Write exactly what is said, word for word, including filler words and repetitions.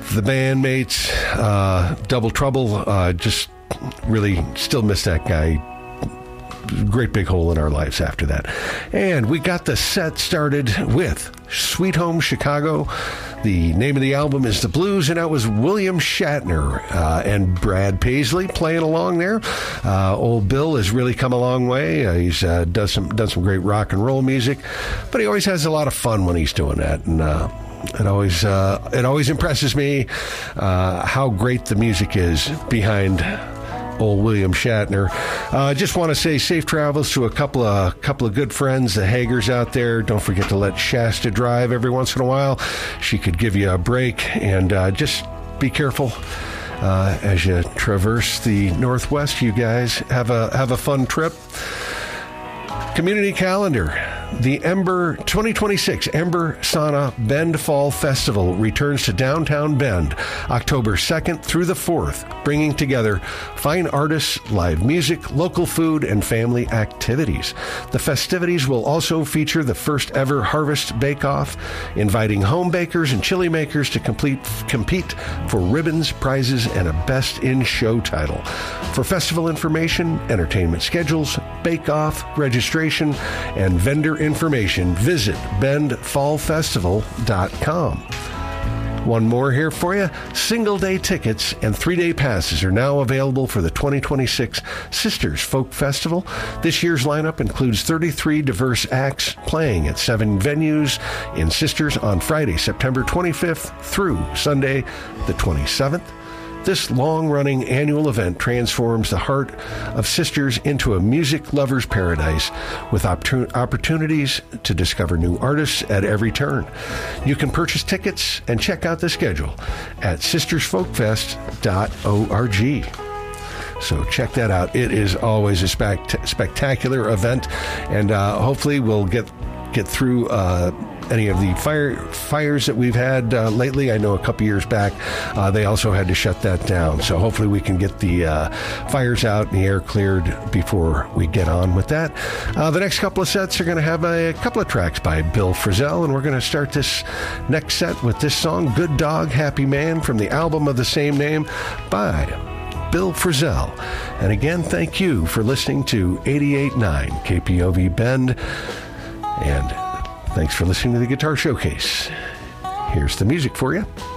the bandmates, uh, Double Trouble, uh, just really still miss that guy. Great big hole in our lives after that. And we got the set started with Sweet Home Chicago. The name of the album is The Blues, and that was William Shatner uh, and Brad Paisley playing along there. Uh, old Bill has really come a long way. Uh, he's uh, does some done some great rock and roll music, but he always has a lot of fun when he's doing that. And uh, it always uh, it always impresses me uh, how great the music is behind old William Shatner. I uh, just want to say safe travels to a couple of couple of good friends, the Hagers out there. Don't forget to let Shasta drive every once in a while. She could give you a break, and uh, just be careful uh, as you traverse the Northwest. You guys have a have a fun trip. Community calendar. The Ember twenty twenty-six Ember Sauna Bend Fall Festival returns to downtown Bend October second through the fourth, bringing together fine artists, live music, local food, and family activities. The festivities will also feature the first ever Harvest Bake-Off, inviting home bakers and chili makers to complete, compete for ribbons, prizes, and a Best in Show title. For festival information, entertainment schedules, bake-off, registration, and vendor information, visit bend fall festival dot com. One more here for you. Single-day tickets and three-day passes are now available for the twenty twenty-six Sisters Folk Festival. This year's lineup includes thirty-three diverse acts playing at seven venues in Sisters on Friday, September twenty-fifth through Sunday, the twenty-seventh. This long-running annual event transforms the heart of Sisters into a music lover's paradise with opportun- opportunities to discover new artists at every turn. You can purchase tickets and check out the schedule at sisters folk fest dot org. So check that out. It is always a spect- spectacular event, and uh, hopefully we'll get get through uh, any of the fire fires that we've had uh, lately. I know a couple years back uh, they also had to shut that down. So hopefully we can get the uh, fires out and the air cleared before we get on with that. Uh, the next couple of sets are going to have a, a couple of tracks by Bill Frisell, and we're going to start this next set with this song, Good Dog, Happy Man, from the album of the same name by Bill Frisell. And again, thank you for listening to eighty-eight point nine K P O V Bend. And thanks for listening to the Guitar Showcase. Here's the music for you.